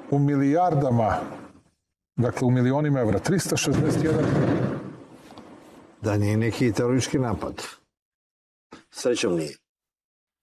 u milijardama, dakle u milionima evra, 361. Da nije neki teroristički napad. Srećom nije.